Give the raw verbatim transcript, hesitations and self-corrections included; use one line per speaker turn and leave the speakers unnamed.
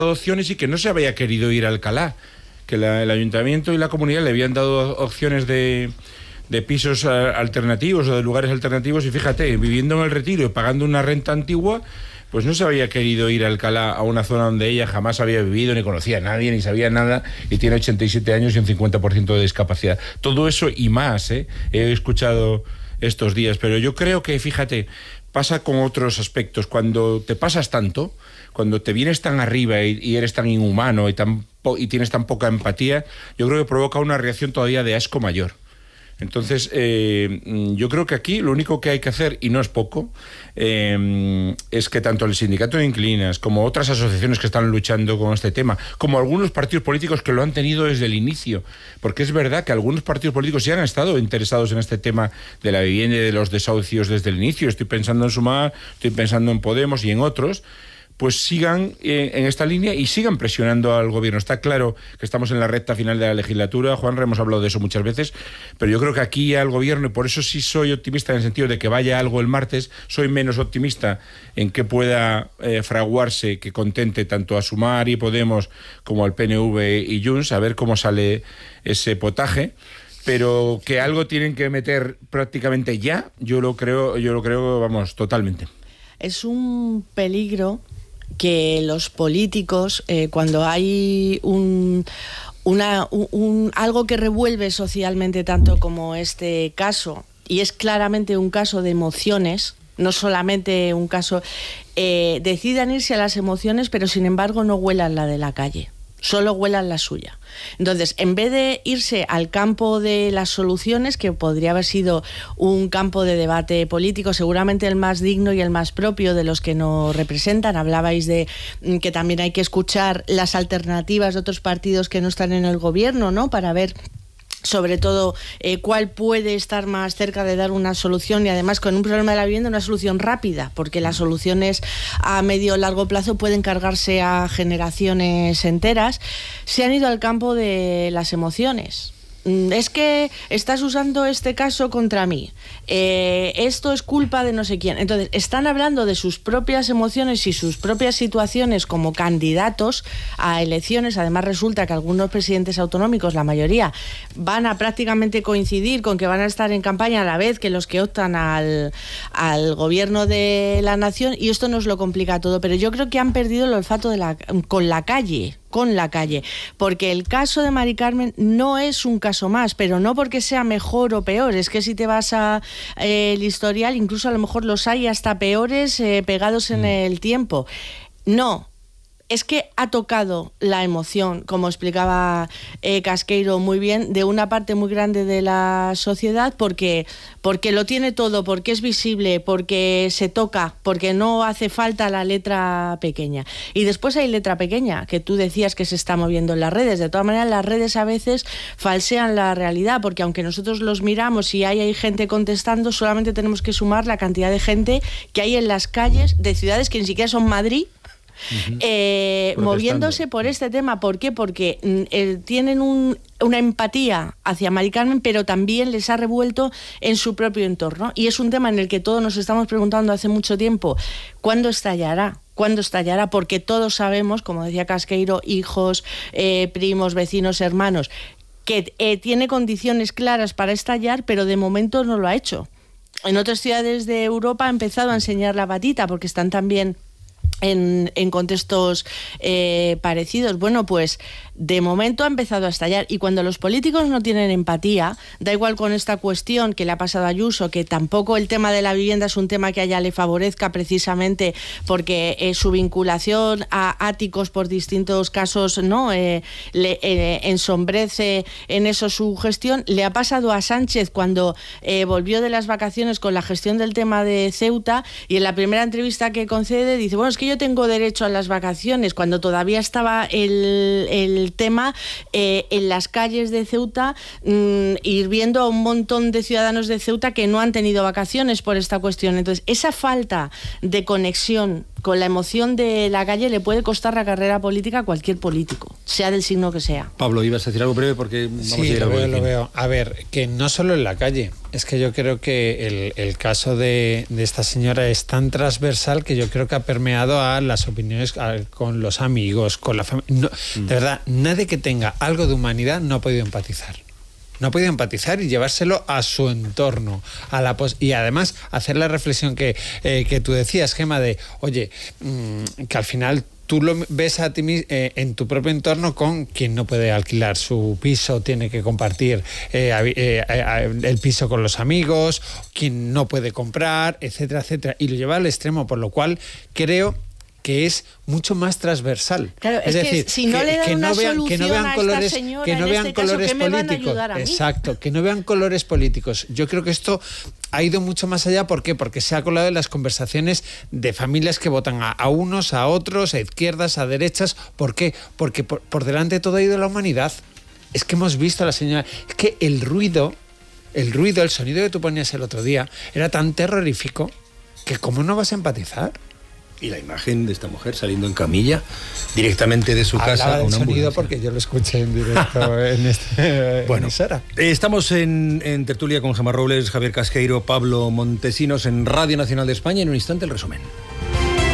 opciones y que no se había querido ir a Alcalá, que la, el ayuntamiento y la comunidad le habían dado opciones de, de pisos a, alternativos o de lugares alternativos, y fíjate, viviendo en el Retiro y pagando una renta antigua, pues no se había querido ir a Alcalá, a una zona donde ella jamás había vivido, ni conocía a nadie, ni sabía nada, y tiene ochenta y siete años y un cincuenta por ciento de discapacidad. Todo eso y más, ¿eh? He escuchado estos días, pero yo creo que, fíjate, pasa con otros aspectos. Cuando te pasas tanto, cuando te vienes tan arriba y, y eres tan inhumano y, tan po y tienes tan poca empatía, yo creo que provoca una reacción todavía de asco mayor. Entonces, eh, yo creo que aquí lo único que hay que hacer, y no es poco, eh, es que tanto el Sindicato de Inquilinas como otras asociaciones que están luchando con este tema, como algunos partidos políticos que lo han tenido desde el inicio, porque es verdad que algunos partidos políticos sí han estado interesados en este tema de la vivienda y de los desahucios desde el inicio. Estoy pensando en Sumar, estoy pensando en Podemos y en otros, pues sigan eh, en esta línea y sigan presionando al gobierno. Está claro que estamos en la recta final de la legislatura, Juanra, hemos hablado de eso muchas veces, pero yo creo que aquí al gobierno, y por eso sí soy optimista en el sentido de que vaya algo el martes, soy menos optimista en que pueda eh, fraguarse, que contente tanto a Sumar y Podemos como al P N V y Junts, a ver cómo sale ese potaje, pero que algo tienen que meter prácticamente ya, yo lo creo, yo lo creo, vamos, totalmente.
Es un peligro que los políticos, eh, cuando hay un, una, un, un, algo que revuelve socialmente tanto como este caso, y es claramente un caso de emociones, no solamente un caso, eh, decidan irse a las emociones, pero sin embargo no huelan la de la calle, solo huelan la suya. Entonces, en vez de irse al campo de las soluciones, que podría haber sido un campo de debate político, seguramente el más digno y el más propio de los que nos representan, hablabais de que también hay que escuchar las alternativas de otros partidos que no están en el gobierno, ¿no?, para ver sobre todo eh, cuál puede estar más cerca de dar una solución, y además con un problema de la vivienda una solución rápida, porque las soluciones a medio o largo plazo pueden cargarse a generaciones enteras. Se han ido al campo de las emociones. Es que estás usando este caso contra mí, eh, esto es culpa de no sé quién. Entonces están hablando de sus propias emociones y sus propias situaciones como candidatos a elecciones. Además resulta que algunos presidentes autonómicos, la mayoría, van a prácticamente coincidir con que van a estar en campaña a la vez que los que optan al, al gobierno de la nación, y esto nos lo complica todo. Pero yo creo que han perdido el olfato de la, con la calle con la calle, porque el caso de Mari Carmen no es un caso más, pero no porque sea mejor o peor, es que si te vas a eh, el historial, incluso a lo mejor los hay hasta peores eh, pegados en el tiempo. No, es que ha tocado la emoción, como explicaba eh, Casqueiro muy bien, de una parte muy grande de la sociedad, porque, porque lo tiene todo, porque es visible, porque se toca, porque no hace falta la letra pequeña. Y después hay letra pequeña, que tú decías que se está moviendo en las redes. De todas maneras, las redes a veces falsean la realidad, porque aunque nosotros los miramos y hay, hay gente contestando, solamente tenemos que sumar la cantidad de gente que hay en las calles de ciudades que ni siquiera son Madrid, Uh-huh. Eh, moviéndose por este tema. ¿Por qué? Porque eh, tienen un, una empatía hacia Mari Carmen, pero también les ha revuelto en su propio entorno, y es un tema en el que todos nos estamos preguntando hace mucho tiempo: ¿cuándo estallará? ¿Cuándo estallará? Porque todos sabemos, como decía Casqueiro, hijos, eh, primos, vecinos, hermanos, que eh, tiene condiciones claras para estallar, pero de momento no lo ha hecho. En otras ciudades de Europa ha empezado a enseñar la patita, porque están también En, en contextos eh, parecidos. Bueno, pues de momento ha empezado a estallar, y cuando los políticos no tienen empatía, da igual con esta cuestión que le ha pasado a Ayuso, que tampoco el tema de la vivienda es un tema que a ella le favorezca, precisamente porque eh, su vinculación a áticos por distintos casos no eh, le eh, ensombrece en eso su gestión. Le ha pasado a Sánchez cuando eh, volvió de las vacaciones con la gestión del tema de Ceuta, y en la primera entrevista que concede dice: bueno, es que yo tengo derecho a las vacaciones, cuando todavía estaba el, el tema eh, en las calles de Ceuta, mmm, ir viendo a un montón de ciudadanos de Ceuta que no han tenido vacaciones por esta cuestión. Entonces, esa falta de conexión con la emoción de la calle le puede costar la carrera política a cualquier político, sea del signo que sea.
Pablo, ibas a decir algo breve porque vamos
sí,
a ir a
lo veo,
boletín.
lo veo. A ver, que no solo en la calle, es que yo creo que el, el caso de, de esta señora es tan transversal que yo creo que ha permeado a las opiniones a, con los amigos, con la familia. No, mm. De verdad, nadie que tenga algo de humanidad no ha podido empatizar. No ha podido empatizar y llevárselo a su entorno. A la pos- y además hacer la reflexión que, eh, que tú decías, Gemma, de, oye, mmm, que al final tú lo ves a ti eh, en tu propio entorno con quien no puede alquilar su piso, tiene que compartir eh, eh, eh, el piso con los amigos, quien no puede comprar, etcétera, etcétera. Y lo lleva al extremo, por lo cual creo que es mucho más transversal.
Claro,
es,
es
decir,
que si no
que,
le dan
que no
una
vean, que no vean
solución
colores,
a esta señora,
que no
en
vean
este caso,
colores
¿qué me van a
políticos.
ayudar a mí?
Exacto, que no vean colores políticos. Yo creo que esto ha ido mucho más allá. ¿Por qué? Porque se ha colado en las conversaciones de familias que votan a, a unos, a otros, a izquierdas, a derechas. ¿Por qué? Porque por, por delante de todo ha ido la humanidad. Es que hemos visto a la señora... Es que el ruido, el ruido, el sonido que tú ponías el otro día era tan terrorífico que ¿cómo no vas a empatizar?
Y la imagen de esta mujer saliendo en camilla directamente de su
Hablaba
casa a
del
una
sonido
ambulancia.
Porque yo lo escuché en directo en este
bueno,
emisora.
Estamos en, en tertulia con Gemma Robles, Javier Casqueiro, Pablo Montesinos en Radio Nacional de España. En un instante el resumen.